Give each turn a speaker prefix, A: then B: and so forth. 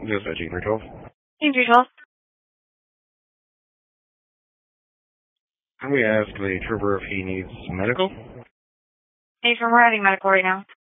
A: Just at G312.
B: Team 312.
A: We asked the trooper if he needs medical.
B: Hey, from we're adding medical right now.